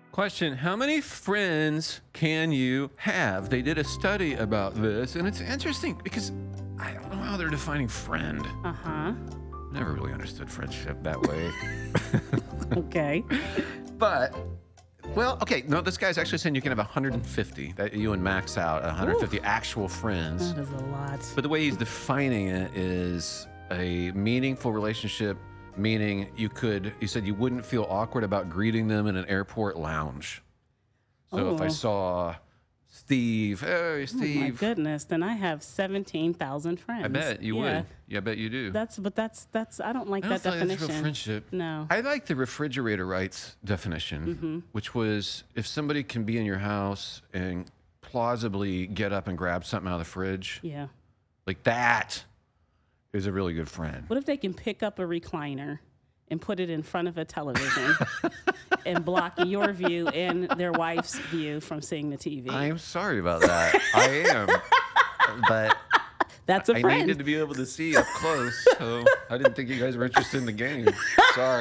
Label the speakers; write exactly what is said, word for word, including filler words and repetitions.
Speaker 1: Question: how many friends can you have? They did a study about this, and it's interesting because I don't know how they're defining friend.
Speaker 2: Uh huh.
Speaker 1: Never really understood friendship that way.
Speaker 2: Okay.
Speaker 1: But, well, okay, no, this guy's actually saying you can have one hundred fifty. That you and max out one hundred fifty
Speaker 2: Ooh.
Speaker 1: actual friends.
Speaker 2: That is a lot.
Speaker 1: But the way he's defining it is a meaningful relationship, meaning you could, you said you wouldn't feel awkward about greeting them in an airport lounge. So if I
Speaker 2: Oh.
Speaker 1: saw Steve, hey,
Speaker 2: Oh my
Speaker 1: Steve,
Speaker 2: goodness. Then I have seventeen thousand friends.
Speaker 1: I bet you
Speaker 2: yeah.
Speaker 1: would. Yeah, I bet you do.
Speaker 2: That's, but that's, that's, I don't like
Speaker 1: I don't
Speaker 2: that
Speaker 1: feel like
Speaker 2: definition.
Speaker 1: that's real friendship.
Speaker 2: No.
Speaker 1: I like the refrigerator rights definition,
Speaker 2: Mm-hmm.
Speaker 1: which was if somebody can be in your house and plausibly get up and grab something out of the fridge,
Speaker 2: Yeah.
Speaker 1: like that is a really good friend.
Speaker 2: What if they can pick up a recliner and put it in front of a television and block your view and their wife's view from seeing the T V?
Speaker 1: I am sorry about that. I am. But
Speaker 2: That's a
Speaker 1: I
Speaker 2: friend.
Speaker 1: needed to be able to see up close, so I didn't think you guys were interested in the game. Sorry.